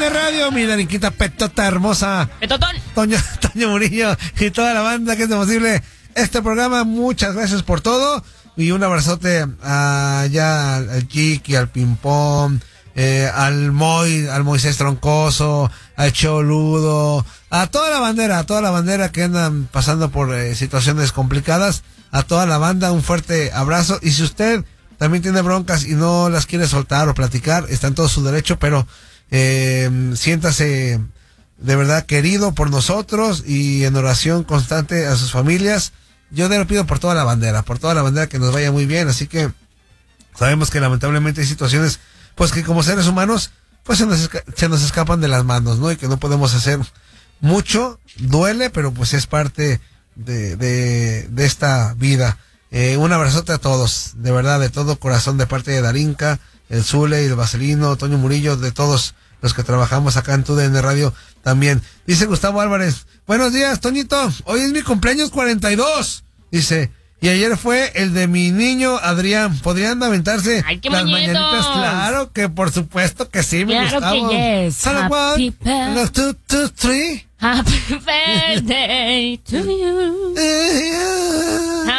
TUDN Radio, mi Darinquita Petota hermosa. Petotón. Toño Murillo y toda la banda que hace posible este programa. Muchas gracias por todo. Y un abrazote allá al Chiqui, al Pimpón, al Moisés Troncoso, al Choludo, a toda la bandera que andan pasando por situaciones complicadas. A toda la banda, un fuerte abrazo. Y si usted también tiene broncas y no las quiere soltar o platicar, está en todo su derecho, pero siéntase de verdad querido por nosotros y en oración constante a sus familias. Yo le lo pido por toda la bandera que nos vaya muy bien. Así que sabemos que lamentablemente hay situaciones pues que como seres humanos pues se nos escapan de las manos, ¿no? Y que no podemos hacer mucho, duele, pero pues es parte de esta vida. Un abrazote a todos, de verdad, de todo corazón, de parte de Darinka, el Zule y el Vaselino, Toño Murillo, de todos los que trabajamos acá en TUDN Radio también. Dice Gustavo Álvarez, buenos días, Toñito, hoy es mi cumpleaños 42, dice, y ayer fue el de mi niño Adrián. ¿Podrían aventarse las mañanitas? Claro que por supuesto que sí, mi Gustavo. Que yes. Happy birthday. 2, 2, 3. Happy birthday to you.